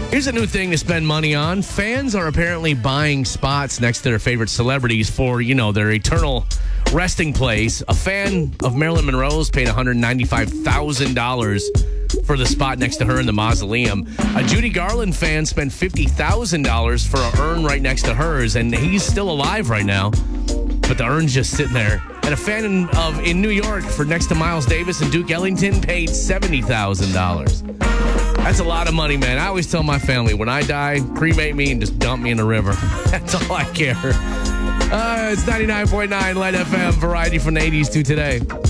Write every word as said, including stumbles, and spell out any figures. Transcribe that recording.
Here's a new thing to spend money on. Fans are apparently buying spots next to their favorite celebrities for, you know, their eternal resting place. A fan of Marilyn Monroe's paid one hundred ninety-five thousand dollars for the spot next to her in the mausoleum. A Judy Garland fan spent fifty thousand dollars for an urn right next to hers, and he's still alive right now, but the urn's just sitting there. And a fan in, of in New York for next to Miles Davis and Duke Ellington paid seventy thousand dollars. That's a lot of money, man. I always tell my family, when I die, cremate me and just dump me in the river. That's all I care. Uh, it's ninety-nine point nine Light F M, variety from the eighties to today.